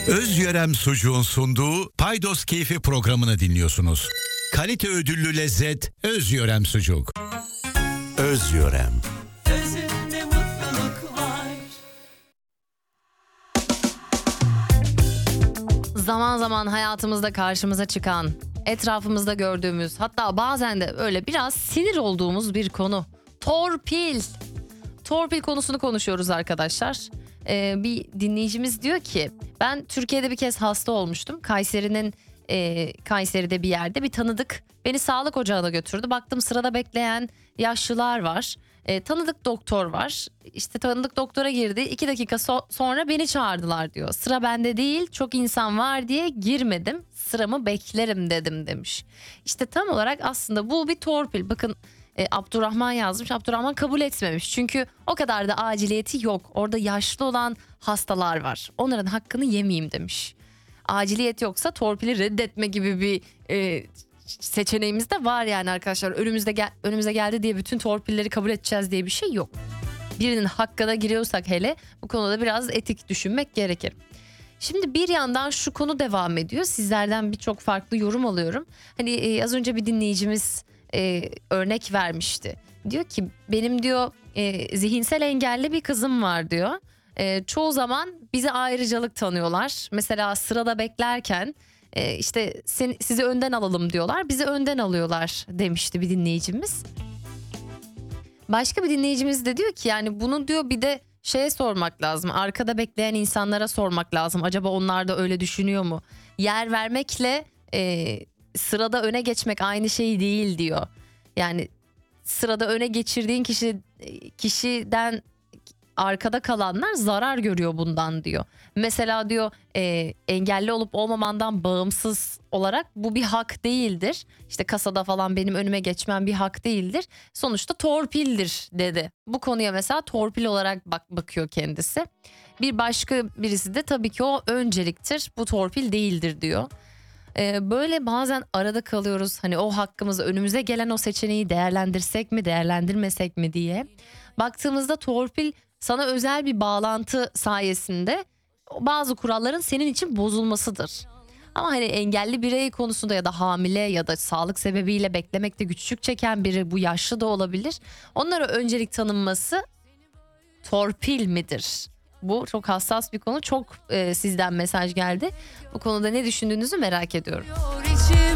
Özyörem Sucuğun sunduğu Paydos Keyfi programını dinliyorsunuz. Kalite ödüllü lezzet Özyörem Sucuk. Özyörem. Özünde mutluluk var. Zaman zaman hayatımızda karşımıza çıkan, etrafımızda gördüğümüz, hatta bazen de öyle biraz sinir olduğumuz bir konu. Torpil. Torpil konusunu konuşuyoruz arkadaşlar. Bir dinleyicimiz diyor ki, ben Türkiye'de bir kez hasta olmuştum. Kayseri'de bir yerde bir tanıdık beni sağlık ocağına götürdü. Baktım sırada bekleyen yaşlılar var. Tanıdık doktor var. İşte tanıdık doktora girdi. 2 dakika sonra beni çağırdılar diyor. Sıra bende değil, çok insan var diye girmedim. Sıramı beklerim dedim demiş. İşte tam olarak aslında bu bir torpil. Bakın Abdurrahman yazmış. Abdurrahman kabul etmemiş. Çünkü o kadar da aciliyeti yok. Orada yaşlı olan hastalar var. Onların hakkını yemeyeyim demiş. Aciliyet yoksa torpili reddetme gibi bir seçeneğimiz de var yani arkadaşlar. Önümüze geldi diye bütün torpilleri kabul edeceğiz diye bir şey yok. Birinin hakkına giriyorsak hele bu konuda biraz etik düşünmek gerekir. Şimdi bir yandan şu konu devam ediyor. Sizlerden birçok farklı yorum alıyorum. Hani az önce bir dinleyicimiz örnek vermişti. Diyor ki benim diyor zihinsel engelli bir kızım var diyor. Çoğu zaman bize ayrıcalık tanıyorlar. Mesela sırada beklerken işte sizi önden alalım diyorlar. Bizi önden alıyorlar demişti bir dinleyicimiz. Başka bir dinleyicimiz de diyor ki yani bunu diyor bir de şeye sormak lazım. Arkada bekleyen insanlara sormak lazım. Acaba onlar da öyle düşünüyor mu? Yer vermekle sırada öne geçmek aynı şey değil diyor. Yani sırada öne geçirdiğin kişiden arkada kalanlar zarar görüyor bundan diyor. Mesela diyor engelli olup olmamandan bağımsız olarak bu bir hak değildir. İşte kasada falan benim önüme geçmem bir hak değildir. Sonuçta torpildir dedi. Bu konuya mesela torpil olarak bakıyor kendisi. Bir başka birisi de tabii ki o önceliktir, bu torpil değildir diyor. Böyle bazen arada kalıyoruz. Hani o hakkımızı, önümüze gelen o seçeneği değerlendirsek mi değerlendirmesek mi diye. Baktığımızda torpil sana özel bir bağlantı sayesinde bazı kuralların senin için bozulmasıdır. Ama hani engelli birey konusunda ya da hamile ya da sağlık sebebiyle beklemekte güçlük çeken biri, bu yaşlı da olabilir. Onlara öncelik tanınması torpil midir? Bu çok hassas bir konu. Çok sizden mesaj geldi. Bu konuda ne düşündüğünüzü merak ediyorum.